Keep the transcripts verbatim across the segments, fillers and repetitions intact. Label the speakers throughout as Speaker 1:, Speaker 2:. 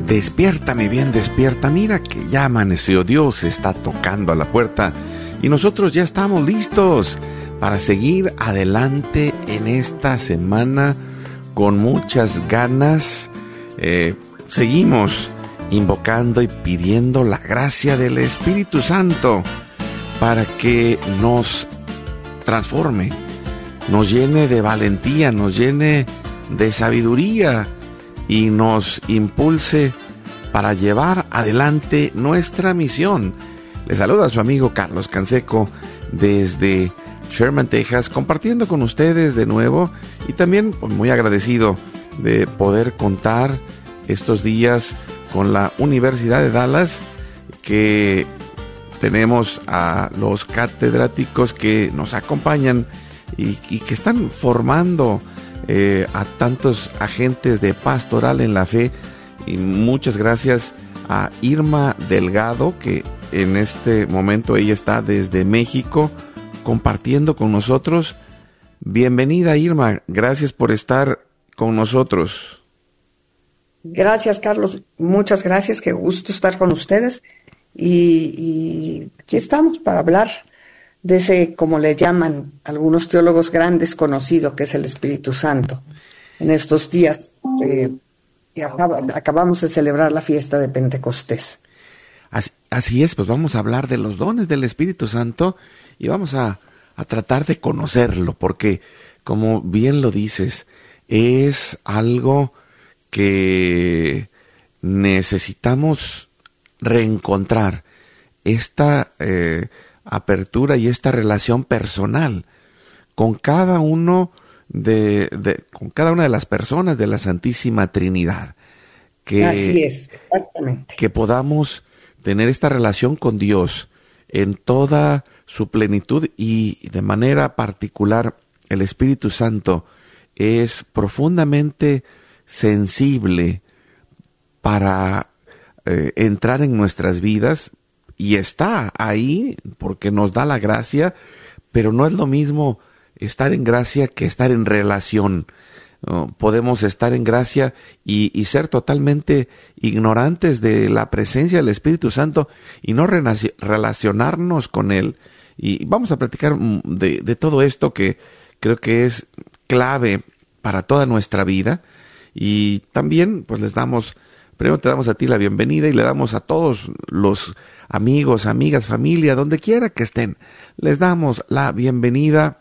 Speaker 1: Despierta, mi bien, despierta. Mira que ya amaneció. Dios está tocando a la puerta y nosotros ya estamos listos para seguir adelante en esta semana con muchas ganas. Eh, seguimos invocando y pidiendo la gracia del Espíritu Santo para que nos transforme, nos llene de valentía, nos llene de sabiduría y nos impulse para llevar adelante nuestra misión. Le saluda a su amigo Carlos Canseco desde Sherman, Texas, compartiendo con ustedes de nuevo y también pues, muy agradecido de poder contar estos días con la Universidad de Dallas, que tenemos a los catedráticos que nos acompañan y, y que están formando eh, a tantos agentes de pastoral en la fe. Y muchas gracias a Irma Delgado, que en este momento ella está desde México compartiendo con nosotros. Bienvenida, Irma, gracias por estar con nosotros.
Speaker 2: Gracias, Carlos, muchas gracias, qué gusto estar con ustedes y, y aquí estamos para hablar de ese, como le llaman algunos teólogos grandes, conocido, que es el Espíritu Santo. En estos días eh, y acaba, acabamos de celebrar la fiesta de Pentecostés.
Speaker 1: Así, así es, pues vamos a hablar de los dones del Espíritu Santo y vamos a, a tratar de conocerlo, porque como bien lo dices, es algo que necesitamos reencontrar, esta eh, apertura y esta relación personal con cada uno de, de con cada una de las personas de la Santísima Trinidad. Que,
Speaker 2: Así es, exactamente.
Speaker 1: Que podamos tener esta relación con Dios en toda su plenitud y de manera particular el Espíritu Santo es profundamente sensible para eh, entrar en nuestras vidas y está ahí porque nos da la gracia, pero no es lo mismo estar en gracia que estar en relación. ¿No? Podemos estar en gracia y, y ser totalmente ignorantes de la presencia del Espíritu Santo y no renaci- relacionarnos con Él. Y vamos a platicar de, de todo esto que creo que es clave para toda nuestra vida. Y también pues les damos, primero te damos a ti la bienvenida y le damos a todos los amigos, amigas, familia, donde quiera que estén, les damos la bienvenida.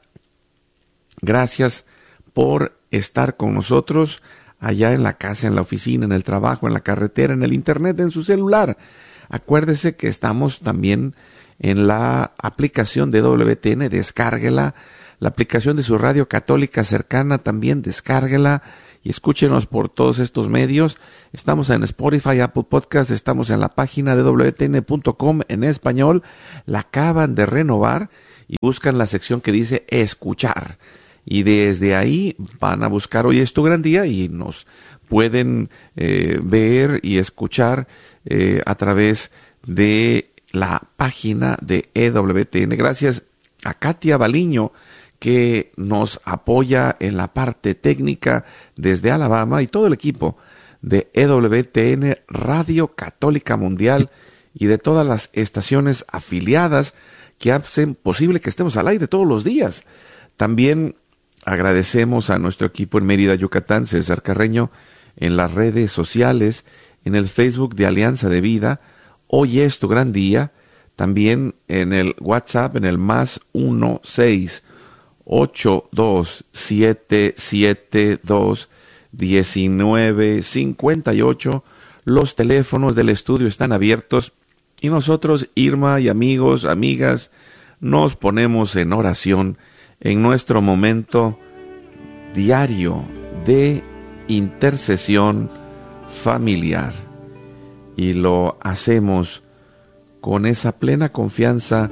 Speaker 1: Gracias por estar con nosotros allá en la casa, en la oficina, en el trabajo, en la carretera, en el internet, en su celular. Acuérdese que estamos también en la aplicación de W T N, descárguela. La aplicación de su radio católica cercana también, descárguela y escúchenos por todos estos medios. Estamos en Spotify, Apple Podcast, estamos en la página de doble u te ene punto com en español. La acaban de renovar y buscan la sección que dice escuchar. Y desde ahí van a buscar Hoy es tu gran día y nos pueden eh, ver y escuchar eh, a través de la página de E W T N. Gracias a Katia Baliño, que nos apoya en la parte técnica desde Alabama, y todo el equipo de E W T N Radio Católica Mundial y de todas las estaciones afiliadas que hacen posible que estemos al aire todos los días. También agradecemos a nuestro equipo en Mérida, Yucatán, César Carreño, en las redes sociales, en el Facebook de Alianza de Vida, Hoy es tu gran día, también en el WhatsApp, en el más uno seis ocho dos siete siete dos diecinueve cincuenta y ocho. Los teléfonos del estudio están abiertos y nosotros, Irma y amigos, amigas, nos ponemos en oración en nuestro momento diario de intercesión familiar. Y lo hacemos con esa plena confianza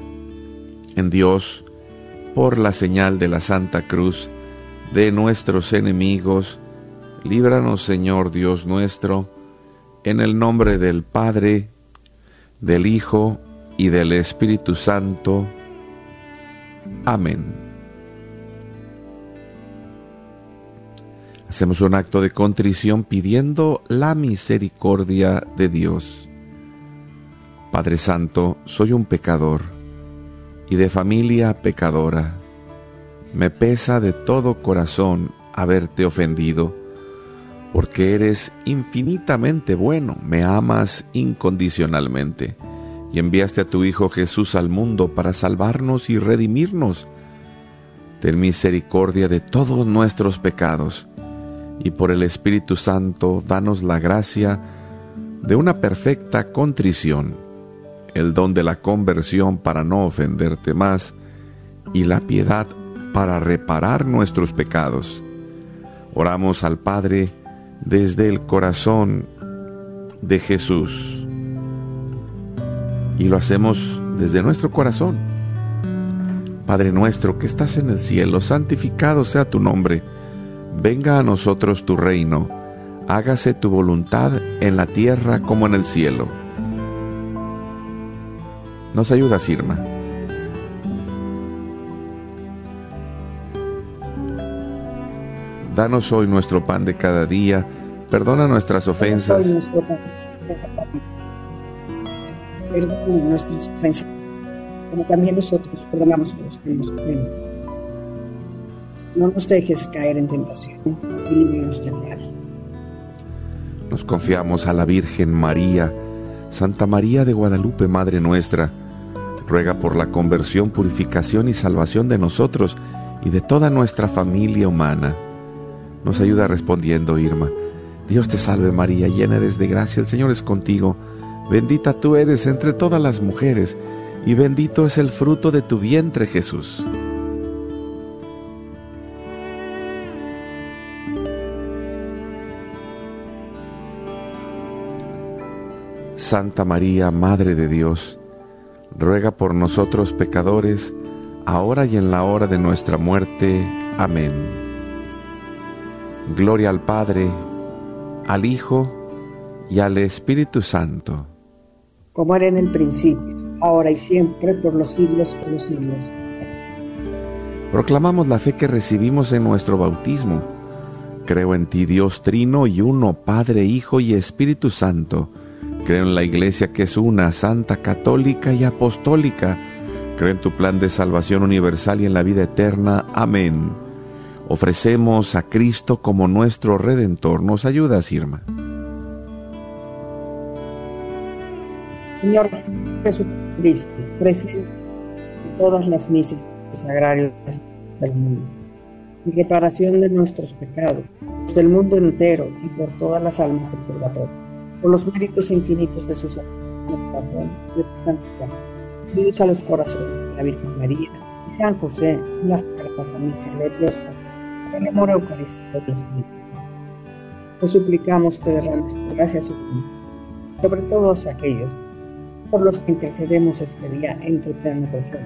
Speaker 1: en Dios por la señal de la Santa Cruz de nuestros enemigos. Líbranos, Señor Dios nuestro, en el nombre del Padre, del Hijo y del Espíritu Santo. Amén. Hacemos un acto de contrición pidiendo la misericordia de Dios. Padre Santo, soy un pecador y de familia pecadora. Me pesa de todo corazón haberte ofendido, porque eres infinitamente bueno, me amas incondicionalmente y enviaste a tu Hijo Jesús al mundo para salvarnos y redimirnos. Ten misericordia de todos nuestros pecados y por el Espíritu Santo danos la gracia de una perfecta contrición, el don de la conversión para no ofenderte más y la piedad para reparar nuestros pecados. Oramos al Padre desde el corazón de Jesús y lo hacemos desde nuestro corazón. Padre nuestro que estás en el cielo, santificado sea tu nombre. Venga a nosotros tu reino, hágase tu voluntad en la tierra como en el cielo. ¿Nos ayudas, Irma? Danos hoy nuestro pan de cada día, perdona nuestras ofensas.
Speaker 2: Perdona nuestras ofensas, como también nosotros perdonamos a los que nos ofenden. No nos dejes caer en tentación y líbranos del mal.
Speaker 1: Nos confiamos a la Virgen María. Santa María de Guadalupe, Madre nuestra, ruega por la conversión, purificación y salvación de nosotros y de toda nuestra familia humana. Nos ayuda respondiendo, Irma. Dios te salve María, llena eres de gracia, el Señor es contigo. Bendita tú eres entre todas las mujeres, y bendito es el fruto de tu vientre, Jesús. Santa María, Madre de Dios, ruega por nosotros pecadores, ahora y en la hora de nuestra muerte. Amén. Gloria al Padre, al Hijo y al Espíritu Santo.
Speaker 2: Como era en el principio, ahora y siempre, por los siglos de los siglos.
Speaker 1: Proclamamos la fe que recibimos en nuestro bautismo. Creo en ti, Dios Trino y Uno, Padre, Hijo y Espíritu Santo. Creo en la Iglesia que es una, santa, católica y apostólica. Creo en tu plan de salvación universal y en la vida eterna. Amén. Ofrecemos a Cristo como nuestro Redentor. ¿Nos ayudas, Irma?
Speaker 2: Señor Jesucristo, presente en todas las misas sagrarias del mundo, en reparación de nuestros pecados, del mundo entero y por todas las almas del purgatorio, por los méritos infinitos de su salvación y de su santidad. Unidos a los corazones de la Virgen María y San José, y la Sagrada Familia Gloriosa, con el amor eucarístico de Dios mismo. Te suplicamos que derrames tu gracia suprema sobre todos aquellos por los que intercedemos este día en tu eterna presencia.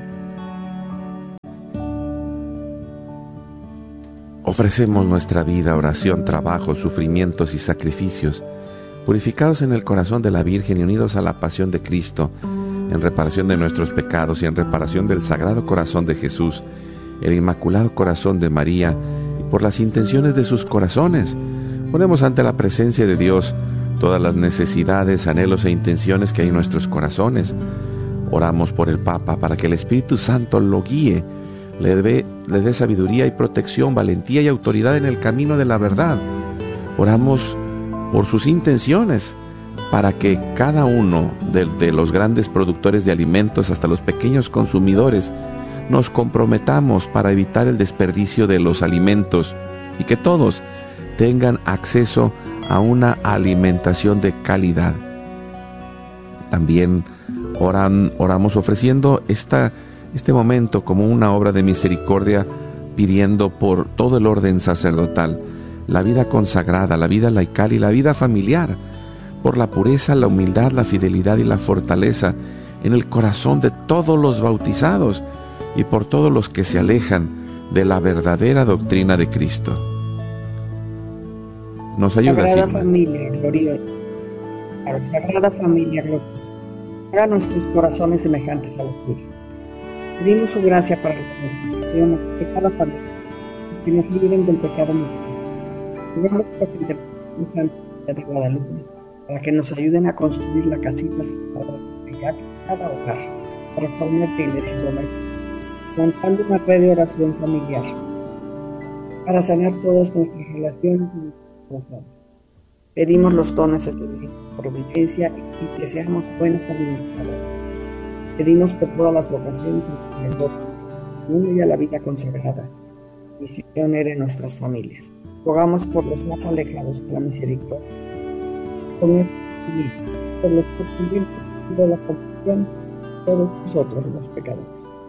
Speaker 1: Ofrecemos nuestra vida, oración, trabajo, sufrimientos y sacrificios, purificados en el corazón de la Virgen y unidos a la pasión de Cristo, en reparación de nuestros pecados y en reparación del Sagrado Corazón de Jesús, el Inmaculado Corazón de María, y por las intenciones de sus corazones. Ponemos ante la presencia de Dios todas las necesidades, anhelos e intenciones que hay en nuestros corazones. Oramos por el Papa para que el Espíritu Santo lo guíe, le dé, le dé sabiduría y protección, valentía y autoridad en el camino de la verdad. Oramos por sus intenciones, para que cada uno de, de los grandes productores de alimentos hasta los pequeños consumidores nos comprometamos para evitar el desperdicio de los alimentos y que todos tengan acceso a una alimentación de calidad. También oran, oramos ofreciendo esta, este momento como una obra de misericordia, pidiendo por todo el orden sacerdotal, la vida consagrada, la vida laical y la vida familiar, por la pureza, la humildad, la fidelidad y la fortaleza en el corazón de todos los bautizados y por todos los que se alejan de la verdadera doctrina de Cristo. Nos ayuda,
Speaker 2: Sagrada
Speaker 1: Sigma.
Speaker 2: Familia gloriosa, Sagrada Familia gloriosa, haga nuestros corazones semejantes a los tuyos. Pedimos su gracia para la conversión de cada familia, que nos libren del pecado mortal, Digamos que te de Guadalupe para que nos ayuden a construir la casita de cada hogar, para formar iglesia doméstica, montando una red de oración familiar, para sanar todas nuestras relaciones y nuestros corazones. Pedimos los dones de tu providencia y que seamos buenos administradores. Pedimos por todas las vocaciones del mundo y a la vida consagrada, misión en nuestras familias. Rogamos por los más alejados de la misericordia, por los que de la compasión, todos nosotros los pecadores.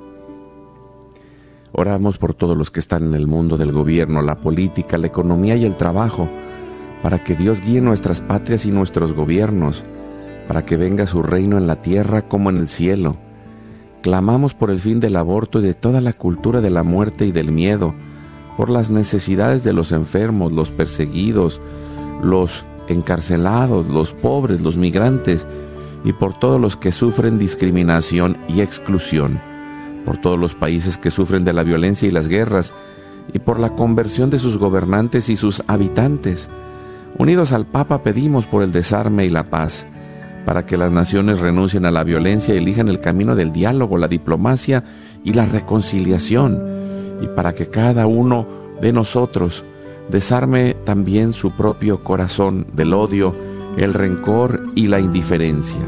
Speaker 1: Oramos por todos los que están en el mundo del gobierno, la política, la economía y el trabajo, para que Dios guíe nuestras patrias y nuestros gobiernos, para que venga su reino en la tierra como en el cielo. Clamamos por el fin del aborto y de toda la cultura de la muerte y del miedo, por las necesidades de los enfermos, los perseguidos, los encarcelados, los pobres, los migrantes, y por todos los que sufren discriminación y exclusión, por todos los países que sufren de la violencia y las guerras, y por la conversión de sus gobernantes y sus habitantes. Unidos al Papa pedimos por el desarme y la paz, para que las naciones renuncien a la violencia y elijan el camino del diálogo, la diplomacia y la reconciliación, y para que cada uno de nosotros desarme también su propio corazón del odio, el rencor y la indiferencia.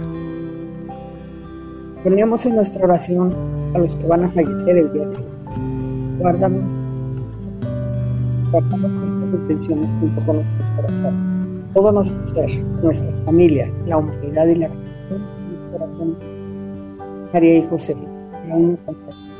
Speaker 2: Ponemos en nuestra oración a los que van a fallecer el día de hoy. Guárdame, guardamos nuestras intenciones junto con nuestros corazones, todo nuestro ser, nuestra familia, la humanidad y la creación, nuestro corazón, María y José, y aún no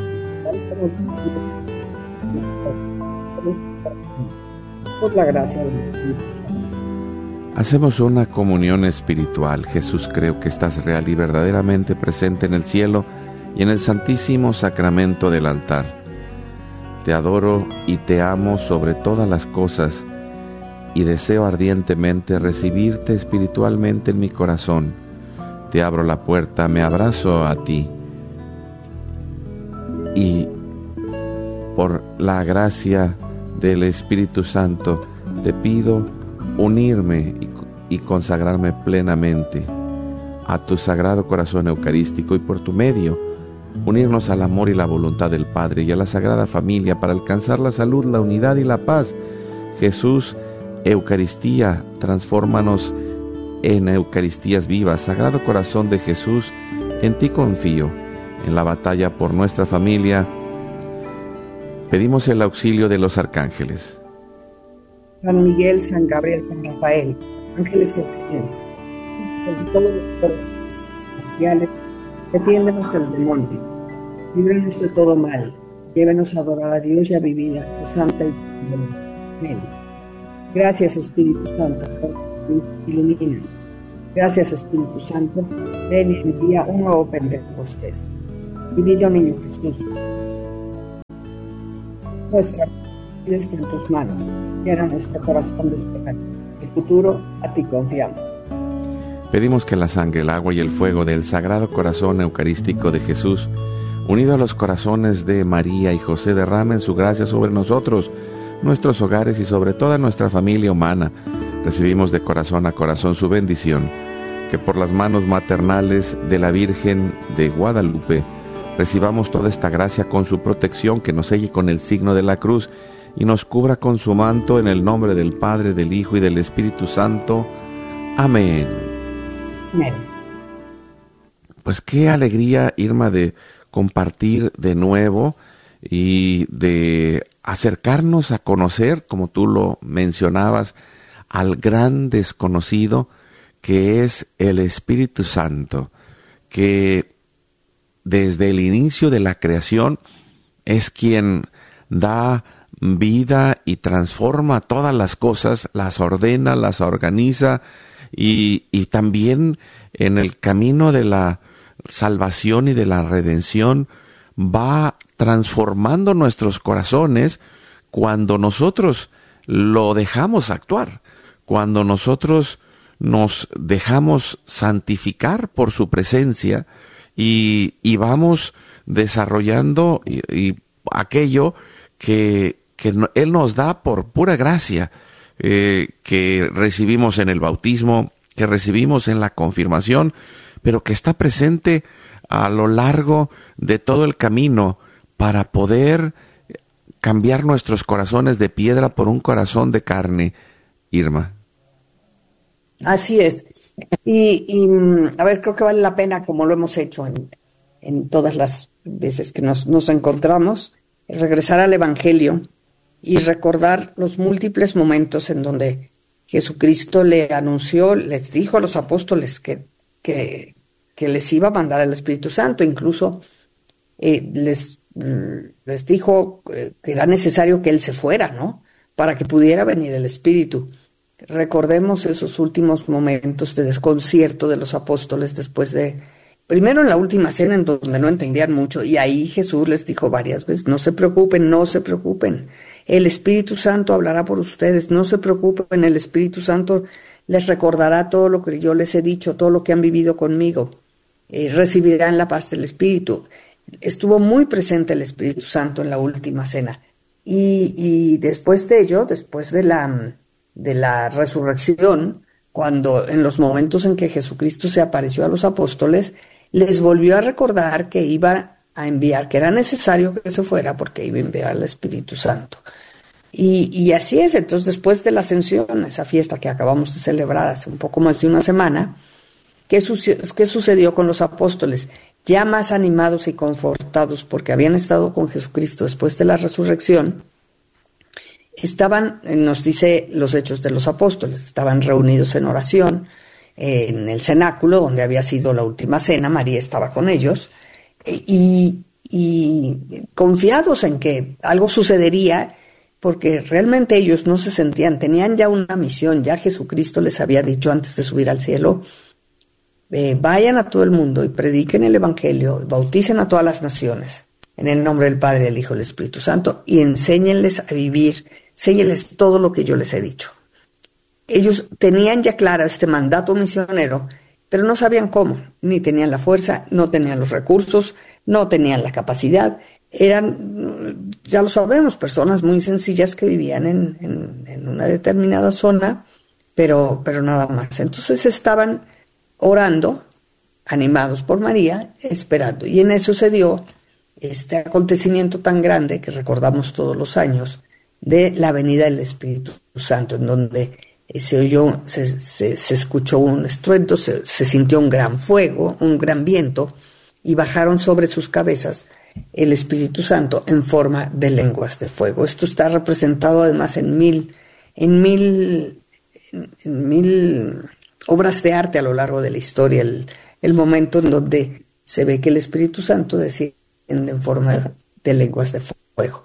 Speaker 2: por la gracia del Espíritu.
Speaker 1: Hacemos una comunión espiritual. Jesús, creo que estás real y verdaderamente presente en el cielo y en el santísimo sacramento del altar. Te adoro y te amo sobre todas las cosas y deseo ardientemente recibirte espiritualmente en mi corazón. Te abro la puerta, me abrazo a ti y por la gracia del Espíritu Santo te pido unirme y, y consagrarme plenamente a tu Sagrado Corazón Eucarístico y por tu medio unirnos al amor y la voluntad del Padre y a la Sagrada Familia para alcanzar la salud, la unidad y la paz. Jesús, Eucaristía, transfórmanos en Eucaristías vivas. Sagrado Corazón de Jesús, en ti confío. En la batalla por nuestra familia pedimos el auxilio de los arcángeles.
Speaker 2: San Miguel, San Gabriel, San Rafael, ángeles del Señor, con todos los cuerpos celestiales, defiéndenos del demonio, líbranos de todo mal, llévenos a adorar a Dios y a vivir a tu santa y amén. Gracias, Espíritu Santo, por ilumina. Gracias, Espíritu Santo, ven y envía un nuevo Pentecostés. Divino Niño Jesús, nuestra vida está en tus manos. Llena nuestro corazón de esperanza. El futuro, a ti confiamos.
Speaker 1: Pedimos que la sangre, el agua y el fuego del Sagrado Corazón Eucarístico de Jesús, unido a los corazones de María y José, derramen su gracia sobre nosotros, nuestros hogares y sobre toda nuestra familia humana. Recibimos de corazón a corazón su bendición. Que por las manos maternales de la Virgen de Guadalupe recibamos toda esta gracia con su protección, que nos selle con el signo de la cruz y nos cubra con su manto, en el nombre del Padre, del Hijo y del Espíritu Santo. Amén.
Speaker 2: Amén.
Speaker 1: Pues qué alegría, Irma, de compartir de nuevo y de acercarnos a conocer, como tú lo mencionabas, al gran desconocido que es el Espíritu Santo, que desde el inicio de la creación es quien da vida y transforma todas las cosas, las ordena, las organiza y, y también en el camino de la salvación y de la redención va transformando nuestros corazones cuando nosotros lo dejamos actuar, cuando nosotros nos dejamos santificar por su presencia y, y vamos desarrollando y, y aquello que, que Él nos da por pura gracia, eh, que recibimos en el bautismo, que recibimos en la confirmación, pero que está presente a lo largo de todo el camino para poder cambiar nuestros corazones de piedra por un corazón de carne, Irma.
Speaker 2: Así es. Y, y a ver, creo que vale la pena, como lo hemos hecho en, en todas las veces que nos, nos encontramos, regresar al Evangelio y recordar los múltiples momentos en donde Jesucristo le anunció, les dijo a los apóstoles que, que, que les iba a mandar el Espíritu Santo. Incluso eh, les, les dijo que era necesario que Él se fuera, ¿no?, para que pudiera venir el Espíritu. Recordemos esos últimos momentos de desconcierto de los apóstoles después de, primero en la última cena, en donde no entendían mucho, y ahí Jesús les dijo varias veces: no se preocupen, no se preocupen, el Espíritu Santo hablará por ustedes, no se preocupen, el Espíritu Santo les recordará todo lo que yo les he dicho, todo lo que han vivido conmigo, eh, recibirán la paz del Espíritu. Estuvo muy presente el Espíritu Santo en la última cena, y, y después de ello, después de la... de la resurrección, cuando en los momentos en que Jesucristo se apareció a los apóstoles, les volvió a recordar que iba a enviar, que era necesario que se fuera porque iba a enviar al Espíritu Santo. Y, y así es. Entonces, después de la ascensión, esa fiesta que acabamos de celebrar hace un poco más de una semana, ¿qué, suce- qué sucedió con los apóstoles? Ya más animados y confortados porque habían estado con Jesucristo después de la resurrección, estaban, nos dice los Hechos de los Apóstoles, estaban reunidos en oración eh, en el cenáculo donde había sido la última cena. María estaba con ellos eh, y, y confiados en que algo sucedería, porque realmente ellos no se sentían, tenían ya una misión. Ya Jesucristo les había dicho antes de subir al cielo: eh, vayan a todo el mundo y prediquen el Evangelio, bauticen a todas las naciones en el nombre del Padre, del Hijo y del Espíritu Santo, y enséñenles a vivir, enséñenles todo lo que yo les he dicho. Ellos tenían ya claro este mandato misionero, pero no sabían cómo, ni tenían la fuerza, no tenían los recursos, no tenían la capacidad. Eran, ya lo sabemos, personas muy sencillas que vivían en, en, en una determinada zona, pero, pero nada más. Entonces estaban orando, animados por María, esperando. Y en eso se dio este acontecimiento tan grande que recordamos todos los años, de la venida del Espíritu Santo, en donde se oyó, se, se, se escuchó un estruendo, se, se sintió un gran fuego, un gran viento, y bajaron sobre sus cabezas el Espíritu Santo en forma de lenguas de fuego. Esto está representado además en mil, en mil, en, en mil obras de arte a lo largo de la historia, el, el momento en donde se ve que el Espíritu Santo desciende en forma de lenguas de fuego.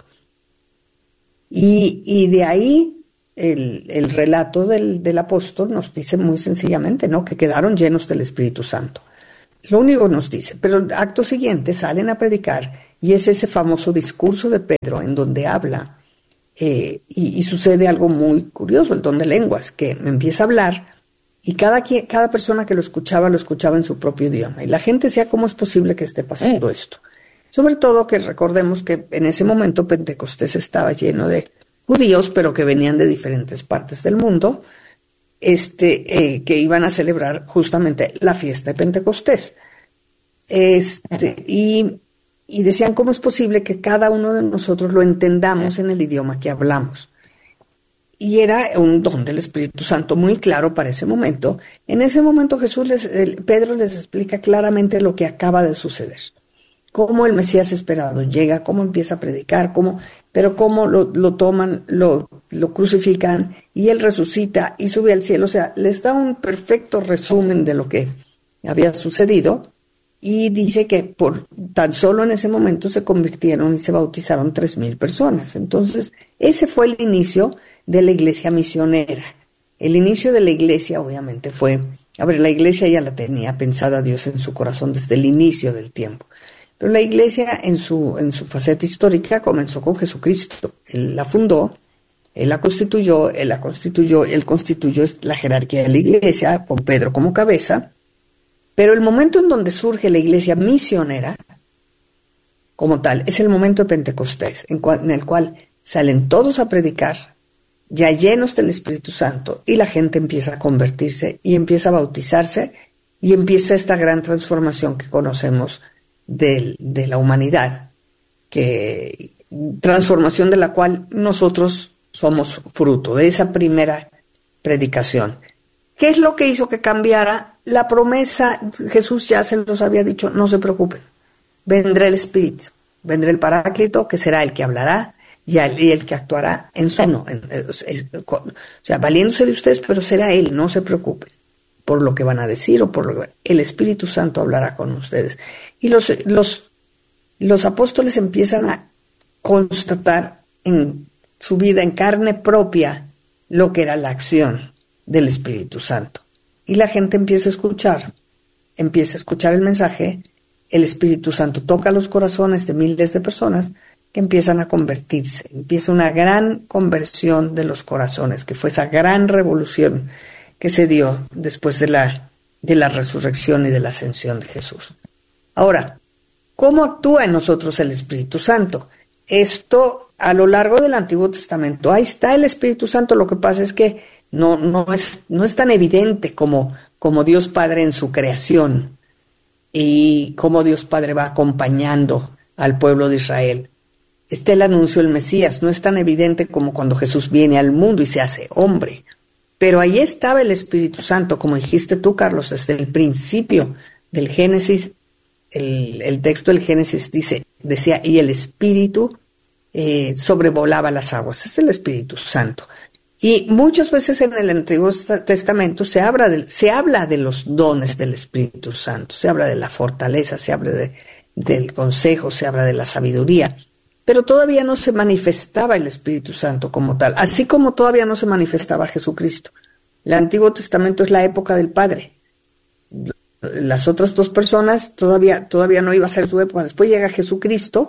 Speaker 2: Y, y de ahí el, el relato del, del apóstol nos dice muy sencillamente, ¿no?, que quedaron llenos del Espíritu Santo. Lo único nos dice, pero el acto siguiente salen a predicar, y es ese famoso discurso de Pedro en donde habla, eh, y, y sucede algo muy curioso, el don de lenguas, que empieza a hablar, y cada, quien, cada persona que lo escuchaba, lo escuchaba en su propio idioma. Y la gente decía: ¿cómo es posible que esté pasando esto? Sobre todo que recordemos que en ese momento Pentecostés estaba lleno de judíos, pero que venían de diferentes partes del mundo, este, eh, que iban a celebrar justamente la fiesta de Pentecostés. Este, y, y decían: ¿cómo es posible que cada uno de nosotros lo entendamos en el idioma que hablamos? Y era un don del Espíritu Santo muy claro para ese momento. En ese momento Jesús les, Pedro les explica claramente lo que acaba de suceder. Cómo el Mesías esperado llega, cómo empieza a predicar, cómo, pero cómo lo, lo toman, lo, lo crucifican, y él resucita y sube al cielo. O sea, les da un perfecto resumen de lo que había sucedido, y dice que por tan solo en ese momento se convirtieron y se bautizaron tres mil personas. Entonces, ese fue el inicio de la iglesia misionera. El inicio de la iglesia, obviamente, fue, a ver, la iglesia ya la tenía pensada Dios en su corazón desde el inicio del tiempo. Pero la iglesia en su, en su faceta histórica comenzó con Jesucristo. Él la fundó, él la constituyó, él la constituyó, él constituyó la jerarquía de la iglesia, con Pedro como cabeza. Pero el momento en donde surge la iglesia misionera, como tal, es el momento de Pentecostés, en, cual, en el cual salen todos a predicar ya llenos del Espíritu Santo, y la gente empieza a convertirse y empieza a bautizarse y empieza esta gran transformación que conocemos de, de la humanidad, que, transformación de la cual nosotros somos fruto, de esa primera predicación. ¿Qué es lo que hizo que cambiara? La promesa, Jesús ya se los había dicho, no se preocupen, vendrá el Espíritu, vendrá el Paráclito, que será el que hablará y el, y el que actuará en su no, en, en, en, o sea, valiéndose de ustedes, pero será Él, no se preocupen por lo que van a decir o por lo que el Espíritu Santo hablará con ustedes. Y los, los, los apóstoles empiezan a constatar en su vida, en carne propia, lo que era la acción del Espíritu Santo. Y la gente empieza a escuchar, empieza a escuchar el mensaje, el Espíritu Santo toca los corazones de miles de personas que empiezan a convertirse, empieza una gran conversión de los corazones, que fue esa gran revolución que se dio después de la, de la resurrección y de la ascensión de Jesús. Ahora, ¿cómo actúa en nosotros el Espíritu Santo? Esto a lo largo del Antiguo Testamento, ahí está el Espíritu Santo, lo que pasa es que no, no, es, no es tan evidente como, como Dios Padre en su creación y cómo Dios Padre va acompañando al pueblo de Israel. Está el anuncio del Mesías, no es tan evidente como cuando Jesús viene al mundo y se hace hombre. Pero ahí estaba el Espíritu Santo, como dijiste tú, Carlos, desde el principio del Génesis, el, el texto del Génesis dice, decía, y el Espíritu eh, sobrevolaba las aguas, es el Espíritu Santo. Y muchas veces en el Antiguo Testamento se habla de, se habla de los dones del Espíritu Santo, se habla de la fortaleza, se habla de, del consejo, se habla de la sabiduría. Pero todavía no se manifestaba el Espíritu Santo como tal, así como todavía no se manifestaba Jesucristo. El Antiguo Testamento es la época del Padre. Las otras dos personas todavía, todavía no iba a ser su época. Después llega Jesucristo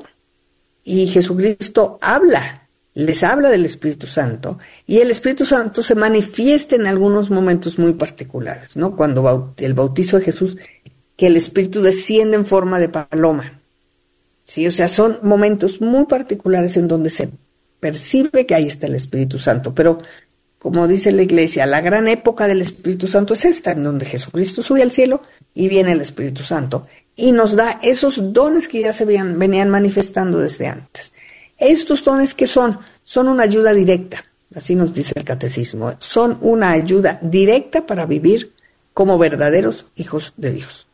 Speaker 2: y Jesucristo habla, les habla del Espíritu Santo, y el Espíritu Santo se manifiesta en algunos momentos muy particulares, ¿no? Cuando el bautizo de Jesús, que el Espíritu desciende en forma de paloma. Sí, o sea, son momentos muy particulares en donde se percibe que ahí está el Espíritu Santo. Pero, como dice la Iglesia, la gran época del Espíritu Santo es esta, en donde Jesucristo sube al cielo y viene el Espíritu Santo y nos da esos dones que ya se veían, venían manifestando desde antes. Estos dones, ¿qué son? Son una ayuda directa, así nos dice el Catecismo, son una ayuda directa para vivir como verdaderos hijos de Dios.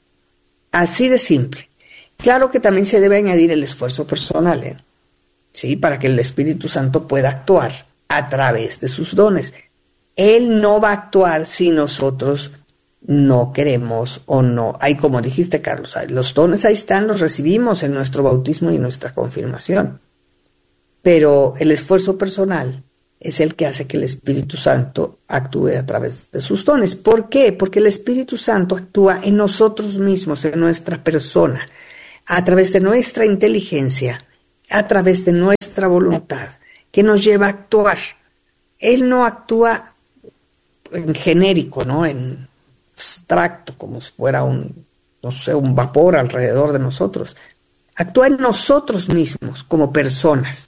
Speaker 2: Así de simple. Claro que también se debe añadir el esfuerzo personal, ¿eh? Sí, para que el Espíritu Santo pueda actuar a través de sus dones. Él no va a actuar si nosotros no queremos o no. Ahí, como dijiste, Carlos, los dones ahí están, los recibimos en nuestro bautismo y en nuestra confirmación. Pero el esfuerzo personal es el que hace que el Espíritu Santo actúe a través de sus dones. ¿Por qué? Porque el Espíritu Santo actúa en nosotros mismos, en nuestra persona, a través de nuestra inteligencia, a través de nuestra voluntad, que nos lleva a actuar. Él no actúa en genérico, ¿no? En abstracto, como si fuera un, no sé, un vapor alrededor de nosotros. Actúa en nosotros mismos, como personas.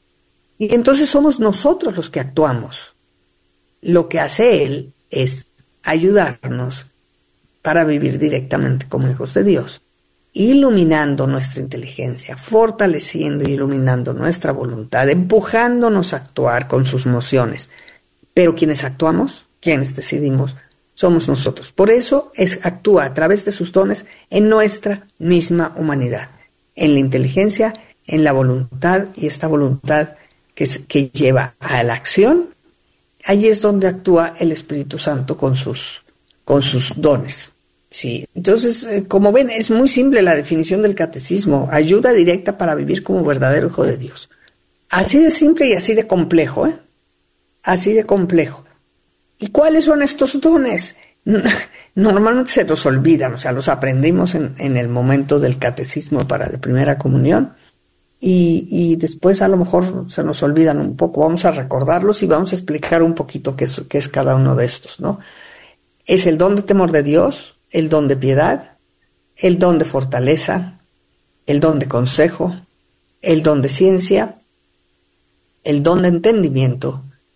Speaker 2: Y entonces somos nosotros los que actuamos. Lo que hace Él es ayudarnos para vivir directamente como hijos de Dios, iluminando nuestra inteligencia, fortaleciendo y iluminando nuestra voluntad, empujándonos a actuar con sus mociones. Pero quienes actuamos, quienes decidimos, somos nosotros. Por eso es, actúa a través de sus dones en nuestra misma humanidad, en la inteligencia, en la voluntad, y esta voluntad que, es, que lleva a la acción, ahí es donde actúa el Espíritu Santo con sus, con sus dones. Sí, entonces, eh, como ven, es muy simple la definición del catecismo, ayuda directa para vivir como verdadero hijo de Dios. Así de simple y así de complejo, ¿eh? Así de complejo. ¿Y cuáles son estos dones? Normalmente se los olvidan, o sea, los aprendimos en, en el momento del catecismo para la primera comunión y, y después a lo mejor se nos olvidan un poco. Vamos a recordarlos y vamos a explicar un poquito qué es, qué es cada uno de estos, ¿no? Es el don de temor de Dios, el don de piedad, el don de fortaleza, el don de consejo, el don de ciencia, el don de entendimiento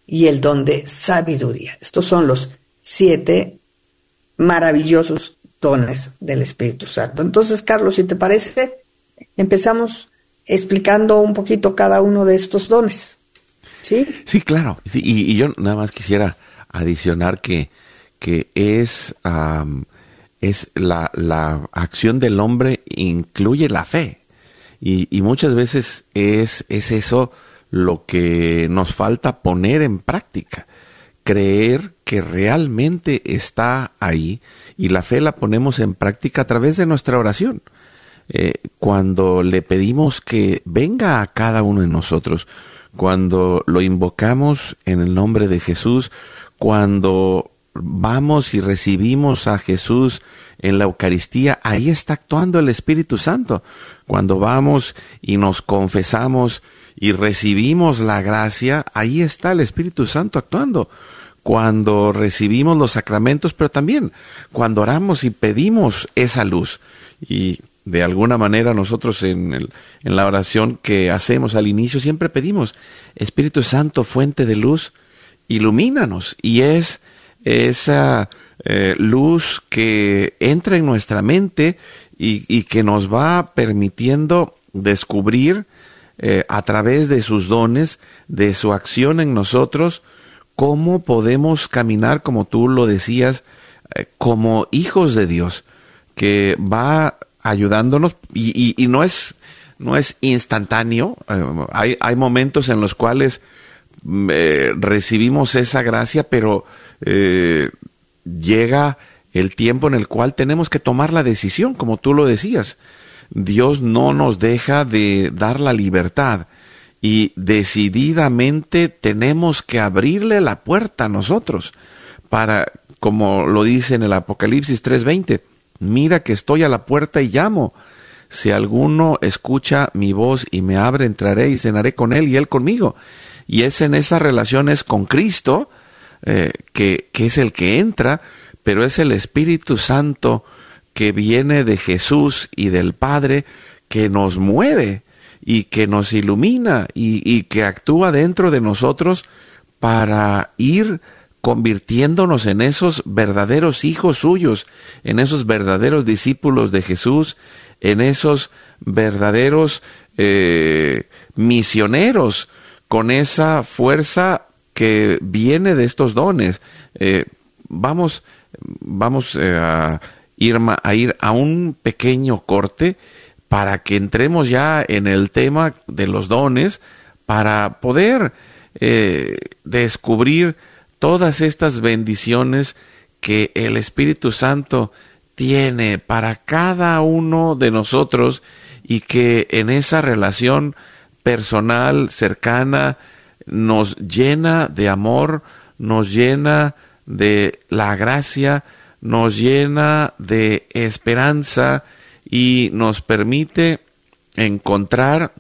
Speaker 2: y el don de sabiduría. Estos son los siete maravillosos dones del Espíritu Santo. Entonces, Carlos, si te parece, empezamos explicando un poquito cada uno de estos dones. ¿Sí?
Speaker 1: Sí, claro. Sí, y, y yo nada más quisiera adicionar que, que es, um, es la, la acción del hombre incluye la fe. Y, y muchas veces es, es eso lo que nos falta poner en práctica. Creer que realmente está ahí, y la fe la ponemos en práctica a través de nuestra oración. Eh, cuando le pedimos que venga a cada uno de nosotros, cuando lo invocamos en el nombre de Jesús, cuando vamos y recibimos a Jesús en la Eucaristía, ahí está actuando el Espíritu Santo. Cuando vamos y nos confesamos y recibimos la gracia, ahí está el Espíritu Santo actuando. Cuando recibimos los sacramentos, pero también cuando oramos y pedimos esa luz. Y de alguna manera nosotros en, el, en la oración que hacemos al inicio siempre pedimos: Espíritu Santo, fuente de luz, ilumínanos. Y es esa eh, luz que entra en nuestra mente y, y que nos va permitiendo descubrir eh, a través de sus dones, de su acción en nosotros, cómo podemos caminar, como tú lo decías, eh, como hijos de Dios, que va ayudándonos, y, y, y no es no es instantáneo. Eh, hay, hay momentos en los cuales eh, recibimos esa gracia, pero eh, llega el tiempo en el cual tenemos que tomar la decisión, como tú lo decías. Dios no nos deja de dar la libertad, y decididamente tenemos que abrirle la puerta a nosotros para, como lo dice en el Apocalipsis tres veinte, mira que estoy a la puerta y llamo. Si alguno escucha mi voz y me abre, entraré y cenaré con él y él conmigo. Y es en esas relaciones con Cristo, eh, que, que es el que entra, pero es el Espíritu Santo que viene de Jesús y del Padre, que nos mueve y que nos ilumina y, y que actúa dentro de nosotros para ir convirtiéndonos en esos verdaderos hijos suyos, en esos verdaderos discípulos de Jesús, en esos verdaderos eh, misioneros, con esa fuerza que viene de estos dones. Eh, vamos vamos eh, a, ir, a ir a un pequeño corte para que entremos ya en el tema de los dones, para poder eh, descubrir todas estas bendiciones que el Espíritu Santo tiene para cada uno de nosotros, y que en esa relación personal, cercana, nos llena de amor, nos llena de la gracia, nos llena de esperanza y nos permite encontrar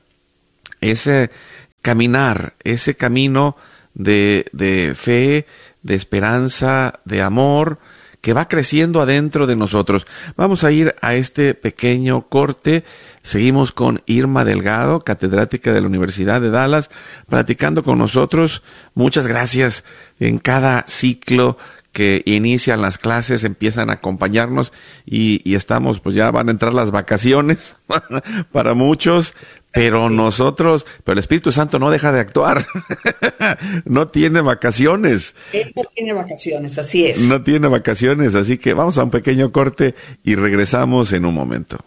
Speaker 1: ese caminar, ese camino de, de fe, de esperanza, de amor, que va creciendo adentro de nosotros. Vamos a ir a este pequeño corte. Seguimos con Irma Delgado, catedrática de la Universidad de Dallas, platicando con nosotros. Muchas gracias. En cada ciclo que inician las clases empiezan a acompañarnos, y, y estamos, pues ya van a entrar las vacaciones para muchos, pero nosotros, pero el Espíritu Santo no deja de actuar. No tiene vacaciones.
Speaker 2: Él no tiene vacaciones, así es.
Speaker 1: No tiene vacaciones, así que vamos a un pequeño corte y regresamos en un momento.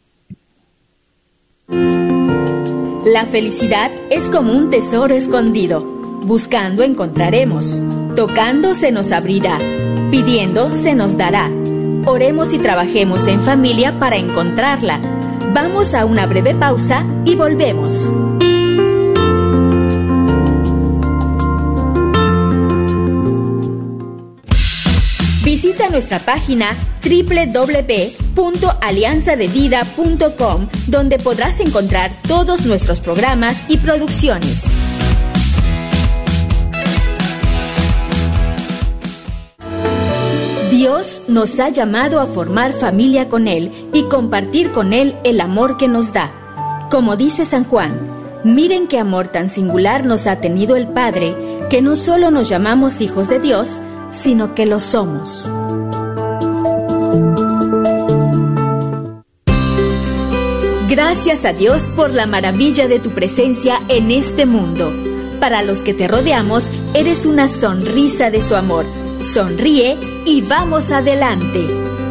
Speaker 3: La felicidad es como un tesoro escondido. Buscando encontraremos. Tocando se nos abrirá. Pidiendo se nos dará. Oremos y trabajemos en familia para encontrarla. Vamos a una breve pausa y volvemos. Visita nuestra página doble u doble u doble u punto alianza de vida punto com, donde podrás encontrar todos nuestros programas y producciones. Dios nos ha llamado a formar familia con Él y compartir con Él el amor que nos da. Como dice San Juan, miren qué amor tan singular nos ha tenido el Padre, que no solo nos llamamos hijos de Dios, sino que lo somos. Gracias a Dios por la maravilla de tu presencia en este mundo. Para los que te rodeamos, eres una sonrisa de su amor. Sonríe y vamos adelante.